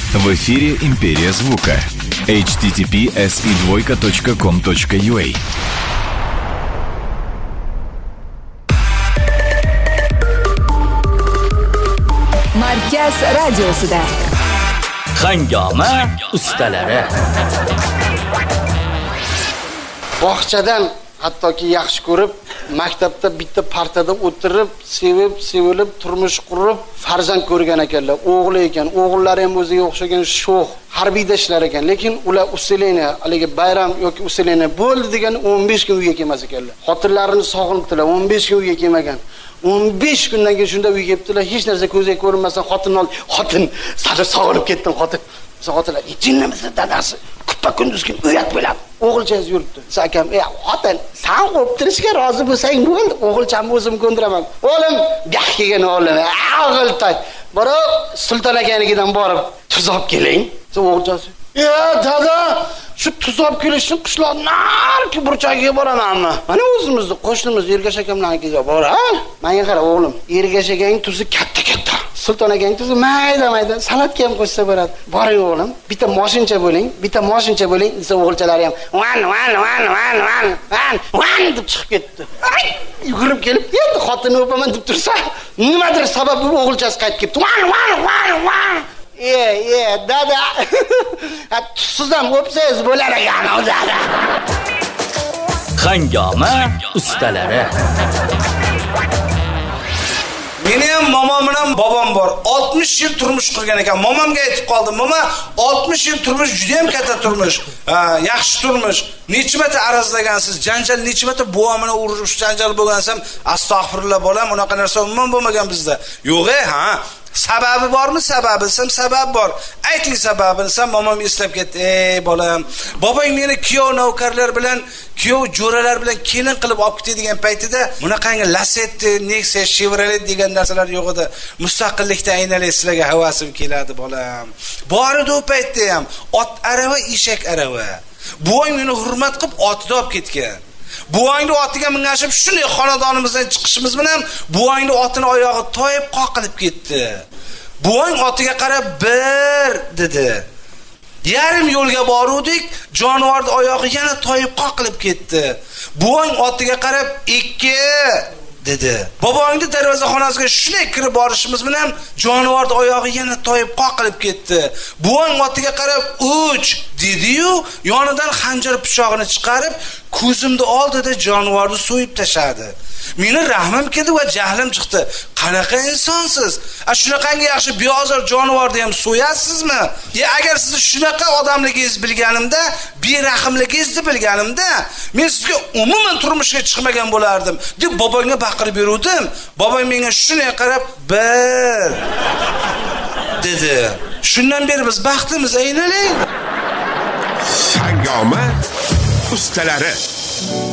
В эфире «Империя звука». https://com.ua. Markaz radiosida Hangoma ustalari. Bog'chadan hattoki yaxshi ko'rib, maktabda bitta partada o'tirib, sevilib turmush qurib, farzand ko'rgan ekanlar. O'g'li ekan, o'g'illari ham o'ziga o'xshagan sho'x, harbiyda ishlar ekan. Lekin ular usileni, haligi bayram yoki usileni bo'ldi degan 15 kun uyga kelmas ekanlar. Xotinlarini sog'inibdilar, 15 kun uyga kelmagan. 15 kundan keyin shunda uyga kelibdilar, hech narsa ko'zga ko'rinmasa xotin seni sog'inib ketdim xotin. Xotinlar, "Jinnimisiz dadasi? Kuppa kunduzki uyat bo'ladi." O'g'ilchangiz yuribdi. Akam, xotin, sen o'ptirishga rozi bo'lsang bo'ldi. O'g'ilchamni o'zim ko'ndiraman. O'g'lim, gah kelgan o'g'lim, o'g'iltoy. Borib, Sulton akanikidan borib, tuz olib keling. O'g'ilchasi, dada, shu tuz olib kelishni qishloq narki burchagiga boramanmi? Mana o'zimizni qo'shnimiz Ergash akamlarnikiga bora. Menga qara o'g'lim, Ergash akaning tuzi katta. Sulton akaning tuzi mayda, salatga ham qo'shsa bo'ladi. Boring o'g'lim, bitta moshincha bo'ling, desa o'g'ilchalari ham wan deb chiqib ketdi. Yugurib kelib, endi xotinni o'paman deb tursa, nimadir sabab bo'lib o'g'ilchasi qaytib ketdi. Wan. Dada. Sizdan o'psangiz bo'lar ekan, dada. Hangoma ustalari. Meni ham momom bilan bobom bor. 60 yil turmush qurgan ekan. Momomga aytib qoldim, "Mama, 60 yil turmush juda ham katta turmush. Yaxshi turmush. Necha marta arazlagansiz? Janjal necha marta buvam bilan urush janjal bo'lgansam, astag'firullah bolam, unaqa narsa umuman bo'lmagan bizda." Yo'q, sababi bormi? Sababi desam, sabab bor. Ayting sababini desam, momom eslab ketdi. "Ey bolam, bobong meni kuyov navkarlar bilan, kuyov jo'ralar bilan kelin qilib olib ketadigan paytida bunaqangi Lacetti, Nexia, Chevrolet degan narsalar yo'q edi. Mustaqillikda aylanay sizlarga havasim keladi bolam. Bor edi u paytda ham ot arava, eshak arava. Buvang meni hurmat qilib otida olib ketgan. Buvangni otiga mingashib shunday xonadonimizdan chiqishimiz bilan buvangni otini oyog'i toyib qoqilib ketdi. Buvang otiga qarab bir dedi. Yarim yo'lga boruvdik, jonivorning oyog'i yana toyib qoqilib ketdi. Buvang otiga qarab 2 dedi. Bobongni darvozaxonasiga shunday kirib borishimiz bilan jonivorning oyog'i yana toyib qoqilib ketdi. Buvang otiga qarab 3 dedi-yu, yonidan xanjar pichog'ini chiqarib, ko'zimni oldida jonivorni so'yib tashladi. Meni rahmim keldi va jahlim chiqdi. Qanaqa insonsiz? Shunaqangi yaxshi beozor jonivorni ham so'yasizmi? Agar siz shunaqa odamligingizni bilganimda, berahmligingizni bilganimda, men sizga umuman turmushga chiqmagan bo'lardim, deb bobongga baqirib beruvdim. Bobong menga shunday qarab, bir dedi. Shundan beri biz baxtlimiz aylanay. Hangoma ustalari.